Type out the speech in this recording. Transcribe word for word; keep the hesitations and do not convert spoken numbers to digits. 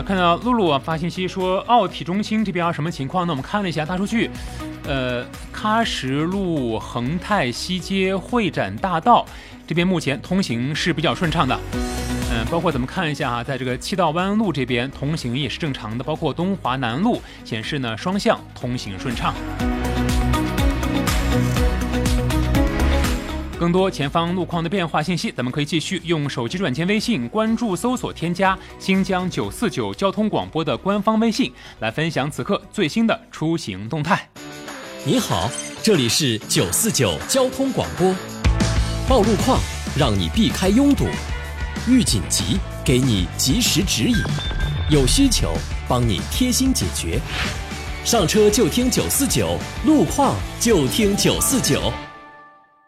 看到露露啊发信息说奥体中心这边啊什么情况呢？我们看了一下大数据，呃，喀什路恒泰西街会展大道这边目前通行是比较顺畅的。嗯，包括咱们看一下啊，在这个七道湾路这边通行也是正常的，包括东华南路显示呢双向通行顺畅。更多前方路况的变化信息，咱们可以继续用手机软件微信关注搜索添加新疆九四九交通广播的官方微信，来分享此刻最新的出行动态。 你好，这里是九四九交通广播，报路况让你避开拥堵，遇紧急给你及时指引，有需求帮你贴心解决，上车就听九四九，路况就听九四九。